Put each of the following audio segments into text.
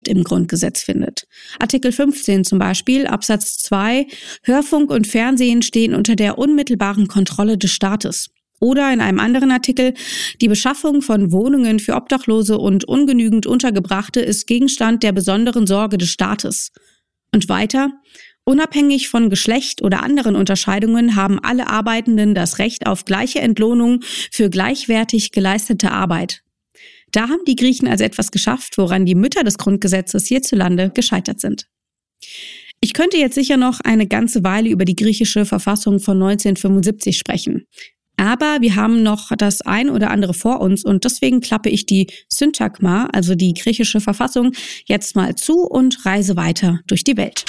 im Grundgesetz findet. Artikel 15 zum Beispiel, Absatz 2, Hörfunk und Fernsehen stehen unter der unmittelbaren Kontrolle des Staates. Oder in einem anderen Artikel, die Beschaffung von Wohnungen für Obdachlose und ungenügend Untergebrachte ist Gegenstand der besonderen Sorge des Staates. Und weiter, unabhängig von Geschlecht oder anderen Unterscheidungen haben alle Arbeitenden das Recht auf gleiche Entlohnung für gleichwertig geleistete Arbeit. Da haben die Griechen also etwas geschafft, woran die Mütter des Grundgesetzes hierzulande gescheitert sind. Ich könnte jetzt sicher noch eine ganze Weile über die griechische Verfassung von 1975 sprechen. Aber wir haben noch das ein oder andere vor uns und deswegen klappe ich die Syntagma, also die griechische Verfassung, jetzt mal zu und reise weiter durch die Welt.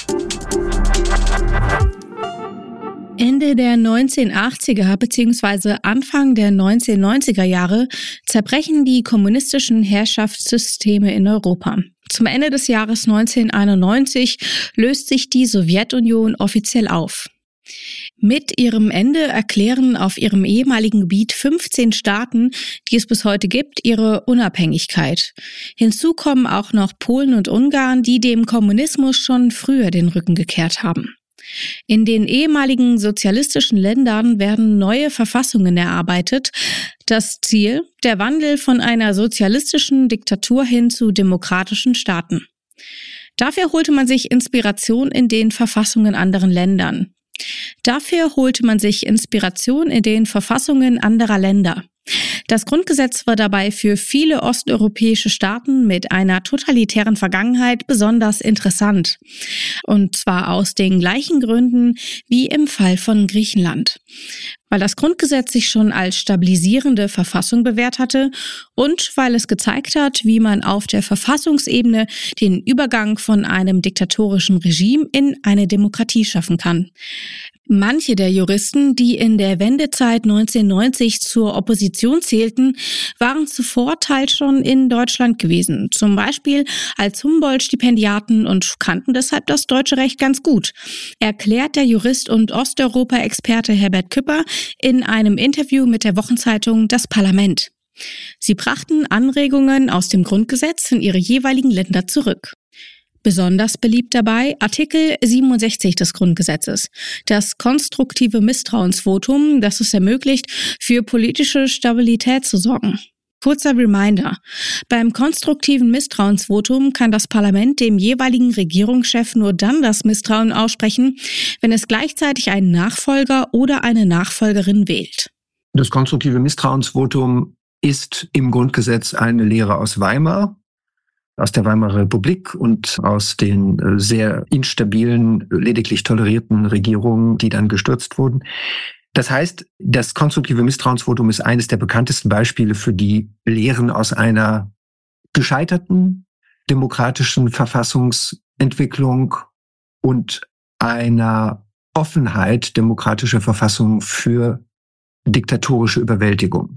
Ende der 1980er bzw. Anfang der 1990er Jahre zerbrechen die kommunistischen Herrschaftssysteme in Europa. Zum Ende des Jahres 1991 löst sich die Sowjetunion offiziell auf. Mit ihrem Ende erklären auf ihrem ehemaligen Gebiet 15 Staaten, die es bis heute gibt, ihre Unabhängigkeit. Hinzu kommen auch noch Polen und Ungarn, die dem Kommunismus schon früher den Rücken gekehrt haben. In den ehemaligen sozialistischen Ländern werden neue Verfassungen erarbeitet. Das Ziel: der Wandel von einer sozialistischen Diktatur hin zu demokratischen Staaten. Dafür holte man sich Inspiration in den Verfassungen anderer Länder. Das Grundgesetz war dabei für viele osteuropäische Staaten mit einer totalitären Vergangenheit besonders interessant. Und zwar aus den gleichen Gründen wie im Fall von Griechenland. Weil das Grundgesetz sich schon als stabilisierende Verfassung bewährt hatte und weil es gezeigt hat, wie man auf der Verfassungsebene den Übergang von einem diktatorischen Regime in eine Demokratie schaffen kann. Manche der Juristen, die in der Wendezeit 1990 zur Opposition zählten, waren zuvor teils schon in Deutschland gewesen, zum Beispiel als Humboldt-Stipendiaten und kannten deshalb das deutsche Recht ganz gut, erklärt der Jurist und Osteuropa-Experte Herbert Küpper in einem Interview mit der Wochenzeitung Das Parlament. Sie brachten Anregungen aus dem Grundgesetz in ihre jeweiligen Länder zurück. Besonders beliebt dabei Artikel 67 des Grundgesetzes, das konstruktive Misstrauensvotum, das es ermöglicht, für politische Stabilität zu sorgen. Kurzer Reminder: Beim konstruktiven Misstrauensvotum kann das Parlament dem jeweiligen Regierungschef nur dann das Misstrauen aussprechen, wenn es gleichzeitig einen Nachfolger oder eine Nachfolgerin wählt. Das konstruktive Misstrauensvotum ist im Grundgesetz eine Lehre aus Weimar, aus der Weimarer Republik und aus den sehr instabilen, lediglich tolerierten Regierungen, die dann gestürzt wurden. Das heißt, das konstruktive Misstrauensvotum ist eines der bekanntesten Beispiele für die Lehren aus einer gescheiterten demokratischen Verfassungsentwicklung und einer Offenheit demokratischer Verfassung für diktatorische Überwältigung.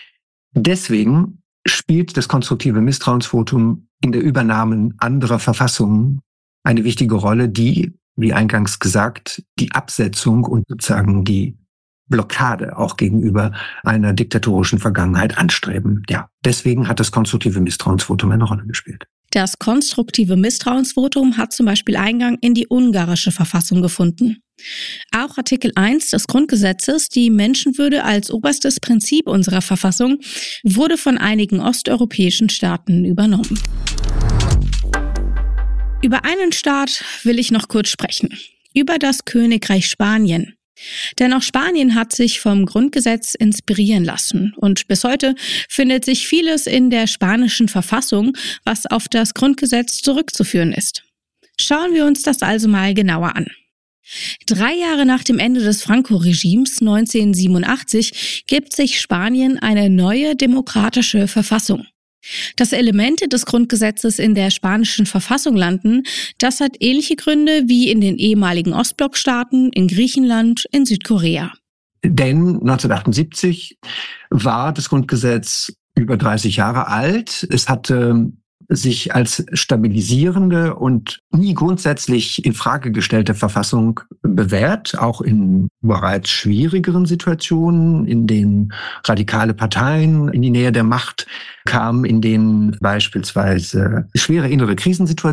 Deswegen spielt das konstruktive Misstrauensvotum in der Übernahme anderer Verfassungen eine wichtige Rolle, die, wie eingangs gesagt, die Absetzung und sozusagen die Blockade auch gegenüber einer diktatorischen Vergangenheit anstreben. Ja, deswegen hat das konstruktive Misstrauensvotum eine Rolle gespielt. Das konstruktive Misstrauensvotum hat zum Beispiel Eingang in die ungarische Verfassung gefunden. Auch Artikel 1 des Grundgesetzes, die Menschenwürde als oberstes Prinzip unserer Verfassung, wurde von einigen osteuropäischen Staaten übernommen. Über einen Staat will ich noch kurz sprechen. Über das Königreich Spanien. Denn auch Spanien hat sich vom Grundgesetz inspirieren lassen und bis heute findet sich vieles in der spanischen Verfassung, was auf das Grundgesetz zurückzuführen ist. Schauen wir uns das also mal genauer an. 3 Jahre nach dem Ende des Franco-Regimes 1987 gibt sich Spanien eine neue demokratische Verfassung. Dass Elemente des Grundgesetzes in der spanischen Verfassung landen, das hat ähnliche Gründe wie in den ehemaligen Ostblockstaaten, in Griechenland, in Südkorea. Denn 1978 war das Grundgesetz über 30 Jahre alt. Es hatte sich als stabilisierende und nie grundsätzlich in Frage gestellte Verfassung bewährt, auch in bereits schwierigeren Situationen, in denen radikale Parteien in die Nähe der Macht kamen, in denen beispielsweise schwere innere Krisensituationen